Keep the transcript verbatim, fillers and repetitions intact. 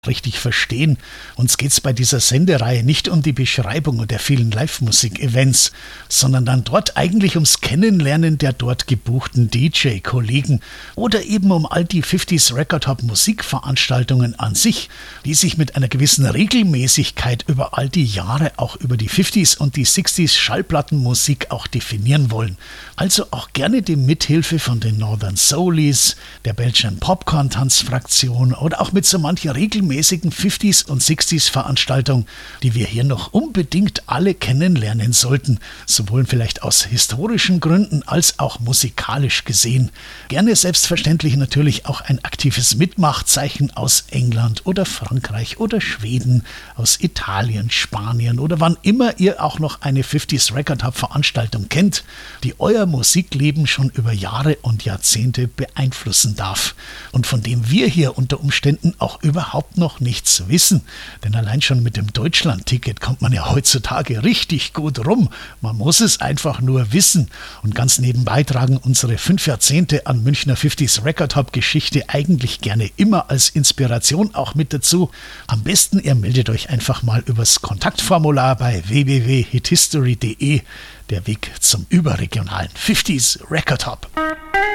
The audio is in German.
richtig verstehen. Uns geht's bei dieser Sendereihe nicht um die Beschreibung der vielen Live-Musik-Events, sondern dann dort eigentlich ums Kennenlernen der dort gebuchten D J-Kollegen oder eben um all die fünfziger Record Hub Musikveranstaltungen an sich, die sich mit einer gewissen Regelmäßigkeit über all die Jahre auch über die fünfziger und die sechziger Schallplattenmusik auch definieren wollen. Also auch gerne die Mithilfe von den Northern Soulies, der Belgian Popcorn-Tanzfraktion oder auch mit so mancher regelmäßigen fünfziger und sechziger Veranstaltung, die wir hier noch unbedingt alle kennenlernen sollten, sowohl vielleicht aus historischen Gründen als auch musikalisch gesehen. Gerne selbstverständlich natürlich auch ein aktives Mitmachzeichen aus England oder Frankreich oder Schweden, aus Italien, Spanien oder wann immer ihr auch noch eine fünfziger Record Hub Veranstaltung kennt, die euer Musikleben schon über Jahre und Jahrzehnte beeinflussen darf und von dem wir hier unter Umständen auch überhaupt noch nichts wissen. Denn allein schon mit dem Deutschland-Ticket kommt man ja heutzutage richtig gut rum. Man muss es einfach nur wissen. Und ganz nebenbei tragen unsere fünf Jahrzehnte an Münchner fünfziger Record Hub Geschichte eigentlich gerne immer als Inspiration auch mit dazu. Am besten ihr meldet euch einfach mal übers Kontaktformular bei w w w punkt hithistory punkt d e. Der Weg zum überregionalen fünfziger Record Hub.